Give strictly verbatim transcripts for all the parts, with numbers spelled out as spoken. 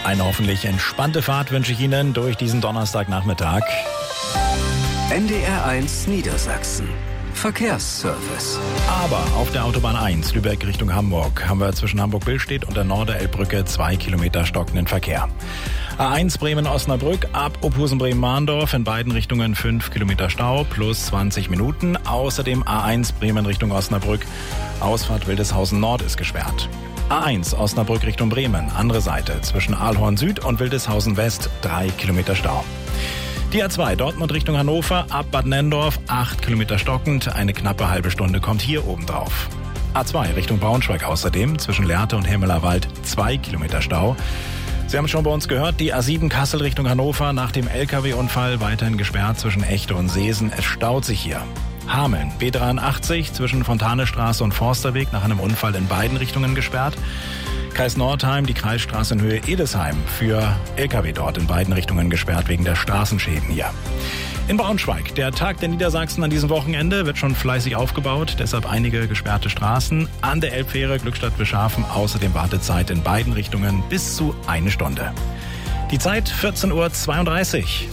Eine hoffentlich entspannte Fahrt wünsche ich Ihnen durch diesen Donnerstagnachmittag. N D R eins Niedersachsen. Verkehrsservice. Aber auf der Autobahn eins, Lübeck Richtung Hamburg, haben wir zwischen Hamburg-Billstedt und der Norderelbbrücke zwei Kilometer stockenden Verkehr. A eins Bremen-Osnabrück ab Opusen-Bremen-Mahndorf in beiden Richtungen fünf Kilometer Stau plus zwanzig Minuten. Außerdem A eins Bremen Richtung Osnabrück, Ausfahrt Wildeshausen Nord ist gesperrt. A eins Osnabrück Richtung Bremen, andere Seite, zwischen Aalhorn Süd und Wildeshausen West, drei Kilometer Stau. Die A zwei Dortmund Richtung Hannover, ab Bad Nenndorf, acht Kilometer stockend, eine knappe halbe Stunde kommt hier obendrauf. A zwei Richtung Braunschweig außerdem, zwischen Lehrte und Himmelerwald, zwei Kilometer Stau. Sie haben es schon bei uns gehört, die A sieben Kassel Richtung Hannover, nach dem L K W-Unfall weiterhin gesperrt zwischen Echte und Seesen, es staut sich hier. Hameln, B dreiundachtzig zwischen Fontanestraße und Forsterweg, nach einem Unfall in beiden Richtungen gesperrt. Kreis Nordheim, die Kreisstraße in Höhe Edesheim, für L K W dort in beiden Richtungen gesperrt wegen der Straßenschäden hier. In Braunschweig, der Tag der Niedersachsen an diesem Wochenende, wird schon fleißig aufgebaut, deshalb einige gesperrte Straßen. An der Elbfähre Glückstadt-Bischhafen außerdem Wartezeit in beiden Richtungen bis zu eine Stunde. Die Zeit vierzehn Uhr zweiunddreißig.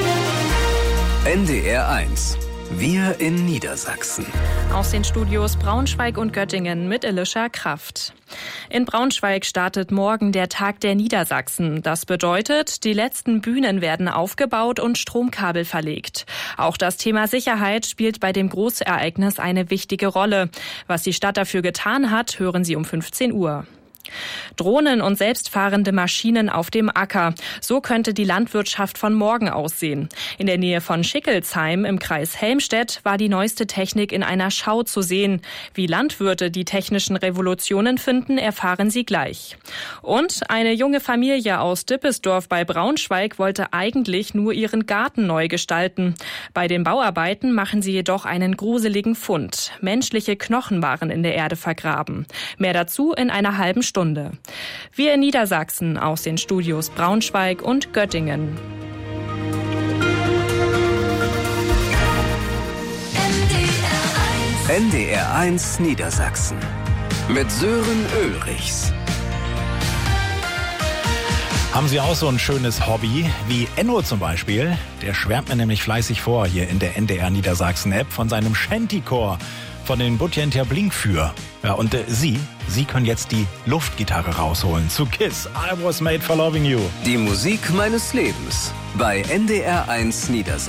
N D R eins. Wir in Niedersachsen. Aus den Studios Braunschweig und Göttingen mit Elisha Kraft. In Braunschweig startet morgen der Tag der Niedersachsen. Das bedeutet, die letzten Bühnen werden aufgebaut und Stromkabel verlegt. Auch das Thema Sicherheit spielt bei dem Großereignis eine wichtige Rolle. Was die Stadt dafür getan hat, hören Sie um fünfzehn Uhr. Drohnen und selbstfahrende Maschinen auf dem Acker. So könnte die Landwirtschaft von morgen aussehen. In der Nähe von Schickelsheim im Kreis Helmstedt war die neueste Technik in einer Schau zu sehen. Wie Landwirte die technischen Revolutionen finden, erfahren Sie gleich. Und eine junge Familie aus Dippesdorf bei Braunschweig wollte eigentlich nur ihren Garten neu gestalten. Bei den Bauarbeiten machen sie jedoch einen gruseligen Fund. Menschliche Knochen waren in der Erde vergraben. Mehr dazu in einer halben Stunde. Wir in Niedersachsen aus den Studios Braunschweig und Göttingen. N D R eins Niedersachsen mit Sören Ulrichs. Haben Sie auch so ein schönes Hobby wie Enno zum Beispiel? Der schwärmt mir nämlich fleißig vor hier in der N D R Niedersachsen App von seinem Shantycore, von den Butjenter Blinkfür. Ja, und äh, Sie, Sie können jetzt die Luftgitarre rausholen zu Kiss. I was made for loving you. Die Musik meines Lebens bei N D R eins Niedersachsen.